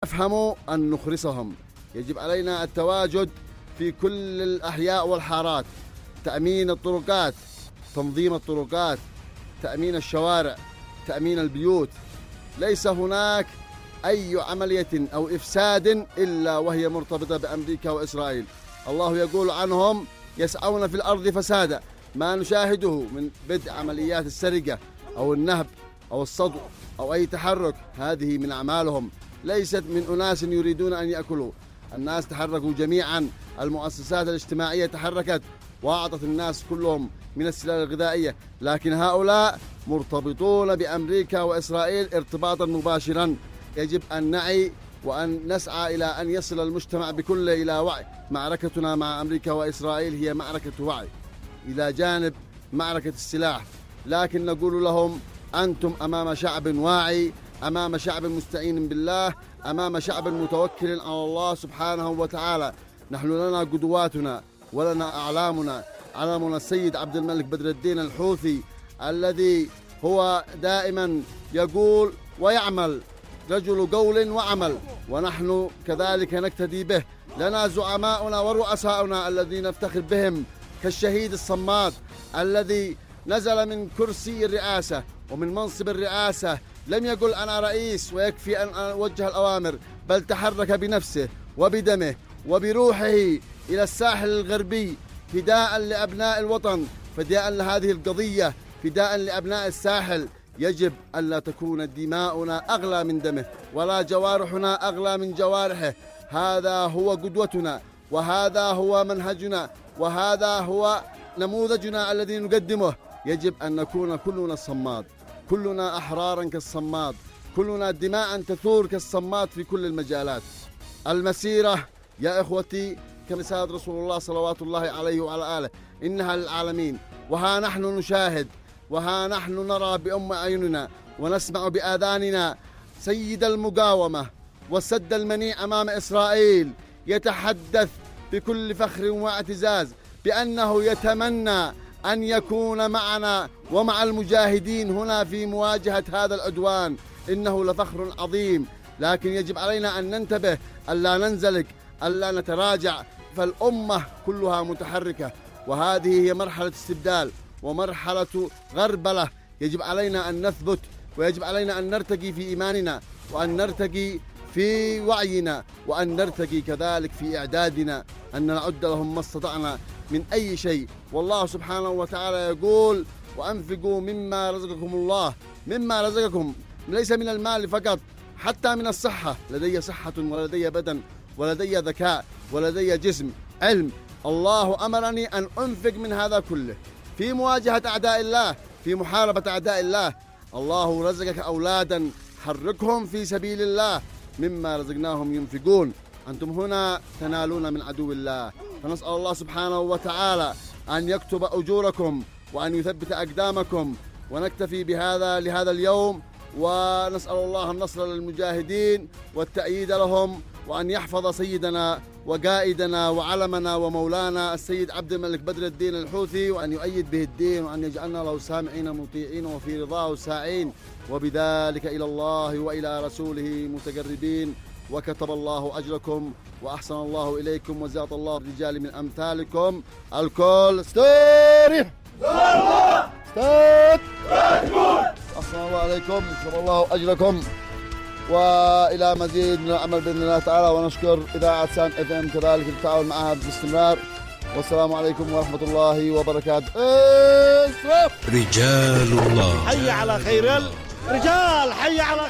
يفهموا أن نخرسهم. يجب علينا التواجد في كل الأحياء والحارات، تأمين الطرقات، تنظيم الطرقات، تأمين الشوارع، تأمين البيوت. ليس هناك أي عملية أو إفساد إلا وهي مرتبطة بأمريكا وإسرائيل. الله يقول عنهم يسعون في الأرض فسادا. ما نشاهده من بدء عمليات السرقة أو النهب أو الصدق أو أي تحرك، هذه من أعمالهم، ليست من أناس يريدون أن يأكلوا. الناس تحركوا جميعا، المؤسسات الاجتماعية تحركت وأعطت الناس كلهم من السلال الغذائية، لكن هؤلاء مرتبطون بأمريكا وإسرائيل ارتباطا مباشرا. يجب أن نعي وأن نسعى إلى أن يصل المجتمع بكله إلى وعي. معركتنا مع أمريكا وإسرائيل هي معركة وعي إلى جانب معركة السلاح، لكن نقول لهم أنتم أمام شعب واعي، أمام شعب مستعين بالله، أمام شعب متوكل على الله سبحانه وتعالى. نحن لنا قدواتنا ولنا أعلامنا. علمنا السيد عبد الملك بدر الدين الحوثي الذي هو دائما يقول ويعمل، رجل قول وعمل، ونحن كذلك نقتدي به. لنا زعماؤنا ورؤساؤنا الذين نفتخر بهم، كالشهيد الصماد الذي نزل من كرسي الرئاسة ومن منصب الرئاسة لم يقل أنا رئيس ويكفي أن أوجه الأوامر، بل تحرك بنفسه وبدمه وبروحه إلى الساحل الغربي فداء لأبناء الوطن، فداء لهذه القضية، فداء لأبناء الساحل. يجب أن لا تكون دماؤنا أغلى من دمه ولا جوارحنا أغلى من جوارحه. هذا هو قدوتنا، وهذا هو منهجنا، وهذا هو نموذجنا الذي نقدمه. يجب أن نكون كلنا الصماد، كلنا أحرارا كالصماد، كلنا دماء تثور كالصماد في كل المجالات. المسيرة يا إخوتي كرسالة رسول الله صلوات الله عليه وعلى آله، إنها للعالمين. وها نحن نشاهد، وها نحن نرى بأم أعيننا ونسمع بآذاننا سيد المقاومة والسد المنيع أمام إسرائيل يتحدث بكل فخر واعتزاز بأنه يتمنى أن يكون معنا ومع المجاهدين هنا في مواجهة هذا العدوان. إنه لفخر عظيم، لكن يجب علينا أن ننتبه، ألا ننزلق، ألا نتراجع، فالأمة كلها متحركة، وهذه هي مرحلة استبدال ومرحلة غربلة. يجب علينا أن نثبت، ويجب علينا أن نرتقي في إيماننا، وأن نرتقي في وعينا، وأن نرتقي كذلك في إعدادنا، أن نعد لهم ما استطعنا من أي شيء. والله سبحانه وتعالى يقول وأنفقوا مما رزقكم الله، مما رزقكم ليس من المال فقط، حتى من الصحة. لدي صحة ولدي بدن ولدي ذكاء ولدي جسم علم. الله أمرني أن أنفق من هذا كله في مواجهة أعداء الله، في محاربة أعداء الله. الله رزقك أولادا، حركهم في سبيل الله، مما رزقناهم ينفقون. أنتم هنا تنالون من عدو الله، فنسأل الله سبحانه وتعالى أن يكتب أجوركم وأن يثبت أقدامكم. ونكتفي بهذا لهذا اليوم، ونسأل الله النصر للمجاهدين والتأييد لهم، وأن يحفظ سيدنا وقائدنا وعلمنا ومولانا السيد عبد الملك بدر الدين الحوثي، وأن يؤيد به الدين، وأن يجعلنا له سامعين مطيعين وفي رضاه ساعين، وبذلك إلى الله وإلى رسوله متقربين. وكتب الله أجركم وأحسن الله إليكم وزاد الله الرجال من أمثالكم. الكل استريح استاد أحسن الله عليكم، كتب الله أجركم، وإلى مزيد من العمل بإذن الله تعالى. ونشكر إذاعة سان FM كذلك بالتعاون معها باستمرار. والسلام عليكم ورحمة الله وبركاته. رجال الله، حي على خير الرجال، حي على